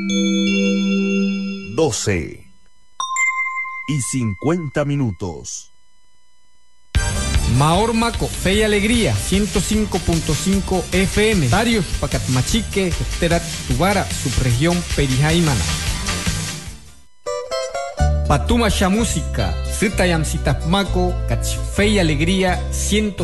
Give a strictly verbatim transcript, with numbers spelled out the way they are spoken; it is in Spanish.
doce y cincuenta minutos. Maormaco, Fe y Alegría, ciento cinco punto cinco F M. Tarios, Pacatmachique, Terat, Tubara, subregión Perijaimana. Patuma Música, Zitayam Sitapmaco, Fe y Alegría, ciento